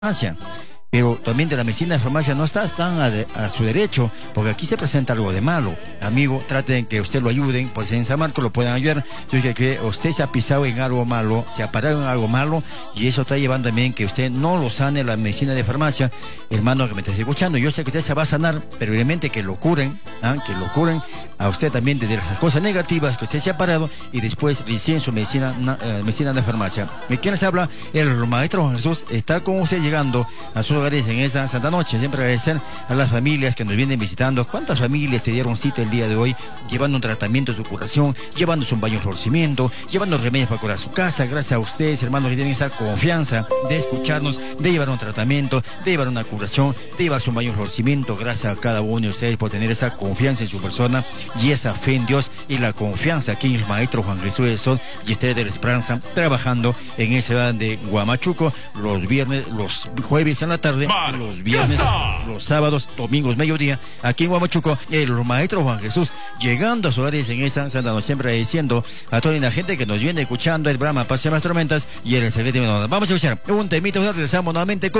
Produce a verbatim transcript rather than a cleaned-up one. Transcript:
farmacia. Pero también de la medicina de farmacia no está tan a, de, a su derecho, porque aquí se presenta algo de malo. Amigo, traten que usted lo ayuden, pues en San Marcos lo puedan ayudar. Yo dije que usted se ha pisado en algo malo, se ha parado en algo malo, y eso está llevando también que usted no lo sane la medicina de farmacia. Hermano que me está escuchando, yo sé que usted se va a sanar, pero realmente que lo curen, ¿eh? que lo curen a usted también de las cosas negativas que usted se ha parado, y después recién su medicina, uh, medicina de farmacia. ¿Quién les habla? El maestro Juan Jesús está con usted llegando a sus hogares en esta Santa Noche. Siempre agradecer a las familias que nos vienen visitando. ¿Cuántas familias se dieron cita el día de hoy llevando un tratamiento de su curación, llevándose un baño de florecimiento, llevando remedios para curar su casa? Gracias a ustedes, hermanos, que tienen esa confianza de escucharnos, de llevar un tratamiento, de llevar una curación, de llevarse un baño de florecimiento. Gracias a cada uno de ustedes por tener esa confianza en su persona y esa fe en Dios y la confianza aquí en el maestro Juan Jesús del Sol y Estrella de la Esperanza, trabajando en esa ciudad de Huamachuco los viernes, los jueves en la tarde, los viernes, los sábados, domingos, mediodía, aquí en Huamachuco, el maestro Juan Jesús llegando a sus hogares en esa Santa Noche, siempre diciendo a toda la gente que nos viene escuchando el programa Pase las Tormentas y el secreto de... Vamos a escuchar un temita, regresamos nuevamente con